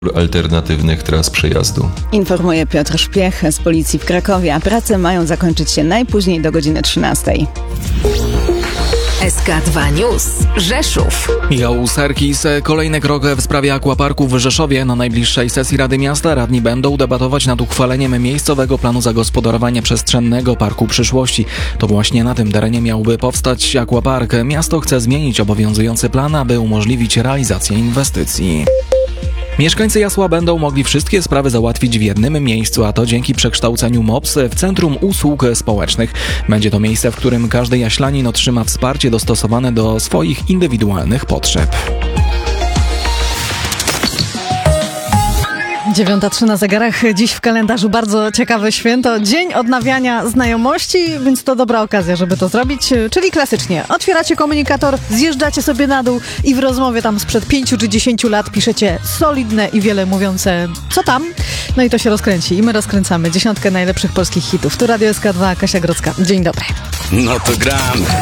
alternatywnych tras przejazdu. Informuje Piotr Szpiech z Policji w Krakowie, a prace mają zakończyć się najpóźniej do godziny 13. SK2 News. Rzeszów. Michał Serkis. Kolejny krok w sprawie aquaparku w Rzeszowie. Na najbliższej sesji Rady Miasta radni będą debatować nad uchwaleniem miejscowego planu zagospodarowania przestrzennego Parku Przyszłości. To właśnie na tym terenie miałby powstać aquapark. Miasto chce zmienić obowiązujący plan, aby umożliwić realizację inwestycji. Mieszkańcy Jasła będą mogli wszystkie sprawy załatwić w jednym miejscu, a to dzięki przekształceniu MOPS w Centrum Usług Społecznych. Będzie to miejsce, w którym każdy jaślanin otrzyma wsparcie dostosowane do swoich indywidualnych potrzeb. 9:03 na zegarach. Dziś w kalendarzu bardzo ciekawe święto. Dzień odnawiania znajomości, więc to dobra okazja, żeby to zrobić. Czyli klasycznie. Otwieracie komunikator, zjeżdżacie sobie na dół i w rozmowie tam sprzed 5 czy 10 lat piszecie solidne i wiele mówiące co tam. No i to się rozkręci. I my rozkręcamy 10 najlepszych polskich hitów. Tu Radio SK2, Kasia Grodzka. Dzień dobry. No to gramy.